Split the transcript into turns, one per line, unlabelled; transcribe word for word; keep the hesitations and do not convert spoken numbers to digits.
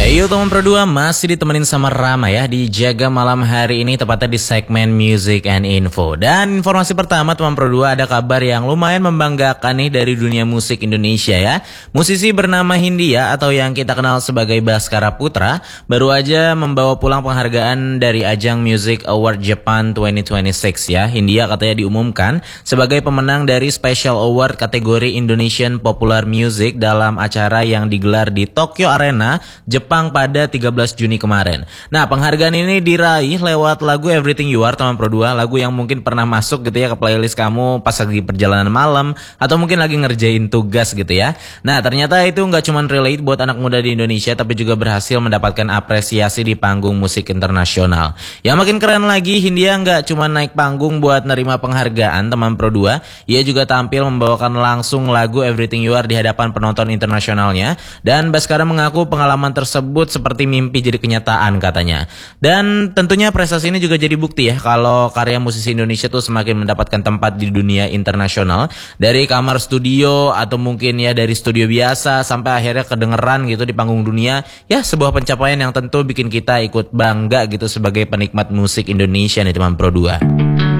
Yo teman Pro dua masih ditemenin sama Rama ya di Jaga Malam hari ini, tepatnya di segmen Music and Info. Dan informasi pertama teman Pro dua, ada kabar yang lumayan membanggakan nih dari dunia musik Indonesia ya. Musisi bernama Hindia atau yang kita kenal sebagai Baskara Putra baru aja membawa pulang penghargaan dari ajang Music Award Japan dua ribu dua puluh enam ya. Hindia katanya diumumkan sebagai pemenang dari Special Award kategori Indonesian Popular Music dalam acara yang digelar di Tokyo Arena, Jepang pada tiga belas Juni kemarin. Nah, penghargaan ini diraih lewat lagu Everything You Are teman Pro dua, lagu yang mungkin pernah masuk gitu ya ke playlist kamu pas lagi perjalanan malam atau mungkin lagi ngerjain tugas gitu ya. Nah, ternyata itu nggak cuma relate buat anak muda di Indonesia, tapi juga berhasil mendapatkan apresiasi di panggung musik internasional. Yang makin keren lagi, Hindia nggak cuma naik panggung buat nerima penghargaan teman Pro dua, ia juga tampil membawakan langsung lagu Everything You Are di hadapan penonton internasionalnya, dan Baskara mengaku pengalaman tersebut seperti mimpi jadi kenyataan katanya. Dan tentunya prestasi ini juga jadi bukti ya kalau karya musisi Indonesia tuh semakin mendapatkan tempat di dunia internasional, dari kamar studio atau mungkin ya dari studio biasa sampai akhirnya kedengeran gitu di panggung dunia. Ya, sebuah pencapaian yang tentu bikin kita ikut bangga gitu sebagai penikmat musik Indonesia nih teman Pro dua.